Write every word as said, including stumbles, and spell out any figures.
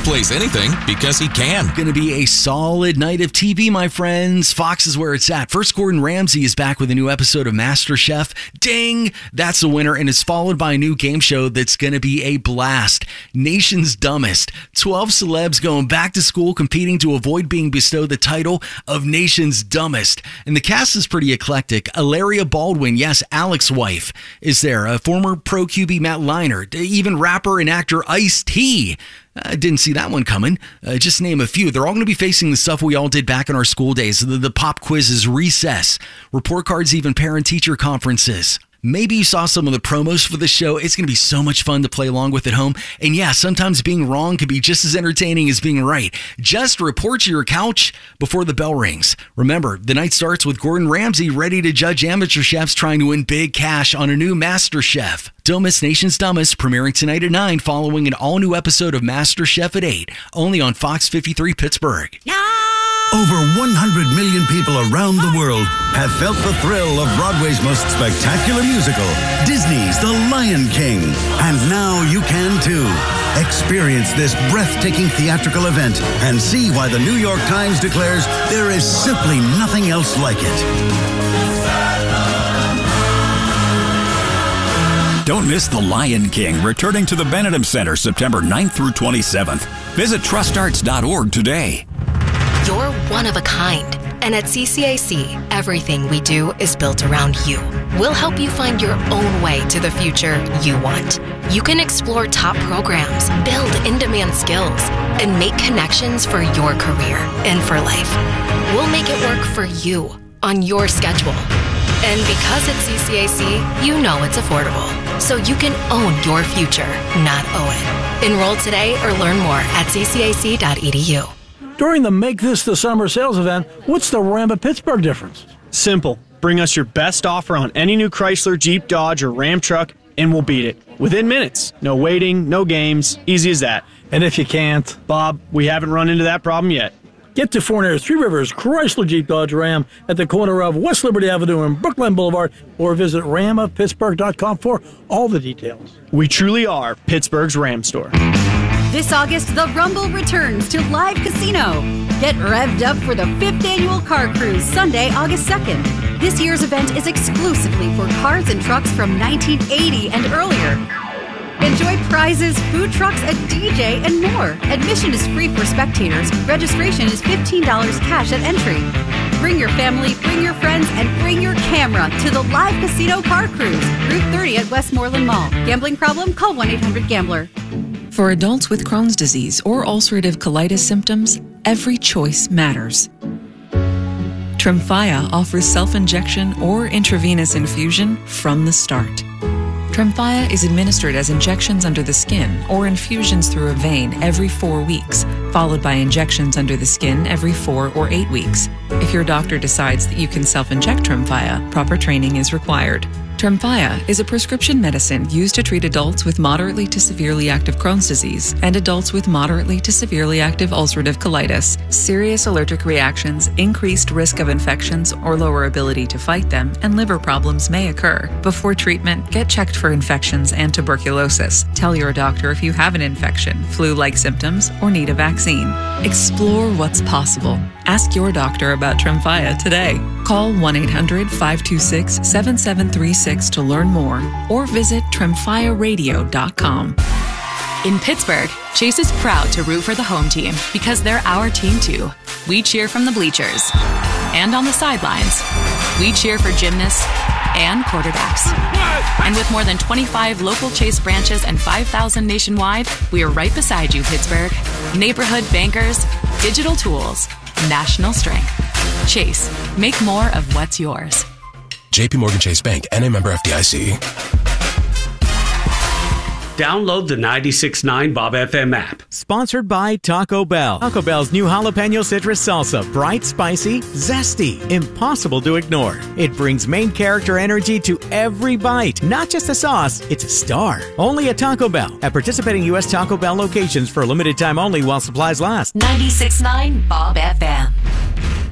replace anything because he can. Going to be a solid night of T V, my friends. Fox is where it's at. First, Gordon Ramsay is back with a new episode of MasterChef. Ding! That's a winner, and it's followed by a new game show that's going to be a blast. Nation's Dumbest. twelve celebs going back to school competing to avoid being bestowed the title of Nation's Dumbest. And the cast is pretty eclectic. Hilaria Baldwin, yes, Alex's wife, is there. A former pro Q B Matt Leinart. Even rapper and actor Ice-T. I uh, didn't see that one coming. Uh, just name a few. They're all going to be facing the stuff we all did back in our school days. The, the pop quizzes, recess, report cards, even parent-teacher conferences. Maybe you saw some of the promos for the show. It's going to be so much fun to play along with at home. And yeah, sometimes being wrong can be just as entertaining as being right. Just report to your couch before the bell rings. Remember, the night starts with Gordon Ramsay ready to judge amateur chefs trying to win big cash on a new MasterChef. Don't miss Nation's Dumbest, premiering tonight at nine, following an all-new episode of MasterChef at eight, only on Fox fifty-three Pittsburgh. Over one hundred million people around the world have felt the thrill of Broadway's most spectacular musical, Disney's The Lion King. And now you can too. Experience this breathtaking theatrical event and see why the New York Times declares there is simply nothing else like it. Don't miss The Lion King, returning to the Benedum Center September ninth through twenty-seventh. Visit trust arts dot org today. You're one of a kind. And at C C A C, everything we do is built around you. We'll help you find your own way to the future you want. You can explore top programs, build in-demand skills, and make connections for your career and for life. We'll make it work for you on your schedule. And because it's C C A C, you know it's affordable. So you can own your future, not owe it. Enroll today or learn more at c c a c dot e d u. During the Make This the Summer sales event, what's the Ram of Pittsburgh difference? Simple. Bring us your best offer on any new Chrysler, Jeep, Dodge, or Ram truck, and we'll beat it. Within minutes. No waiting, no games. Easy as that. And if you can't? Bob, we haven't run into that problem yet. Get to Fournier's Three Rivers Chrysler Jeep Dodge Ram at the corner of West Liberty Avenue and Brookline Boulevard, or visit ram of pittsburgh dot com for all the details. We truly are Pittsburgh's Ram store. This August, the Rumble returns to Live Casino. Get revved up for the fifth annual Car Cruise, Sunday, August second. This year's event is exclusively for cars and trucks from nineteen eighty and earlier. Enjoy prizes, food trucks, a D J, and more. Admission is free for spectators. Registration is fifteen dollars cash at entry. Bring your family, bring your friends, and bring your camera to the Live Casino Car Cruise, Route thirty at Westmoreland Mall. Gambling problem? Call one eight hundred gambler. For adults with Crohn's disease or ulcerative colitis symptoms, every choice matters. Tremfya offers self-injection or intravenous infusion from the start. Tremfya is administered as injections under the skin or infusions through a vein every four weeks, followed by injections under the skin every four or eight weeks. If your doctor decides that you can self-inject Tremfya, proper training is required. Tremfya is a prescription medicine used to treat adults with moderately to severely active Crohn's disease and adults with moderately to severely active ulcerative colitis. Serious allergic reactions, increased risk of infections or lower ability to fight them, and liver problems may occur. Before treatment, get checked for infections and tuberculosis. Tell your doctor if you have an infection, flu-like symptoms, or need a vaccine. Explore what's possible. Ask your doctor about Tremfya today. Call one eight hundred five two six seven seven three six to learn more or visit tremfya radio dot com. In Pittsburgh, Chase is proud to root for the home team because they're our team too. We cheer from the bleachers and on the sidelines. We cheer for gymnasts and quarterbacks. And with more than twenty-five local Chase branches and five thousand nationwide, we are right beside you, Pittsburgh. Neighborhood bankers, digital tools, national strength. Chase, make more of what's yours. J P Morgan Chase Bank, N A member F D I C. Download the ninety-six point nine Bob F M app. Sponsored by Taco Bell. Taco Bell's new jalapeno citrus salsa. Bright, spicy, zesty. Impossible to ignore. It brings main character energy to every bite. Not just a sauce, it's a star. Only at Taco Bell. At participating U S Taco Bell locations for a limited time only while supplies last. ninety-six point nine Bob F M.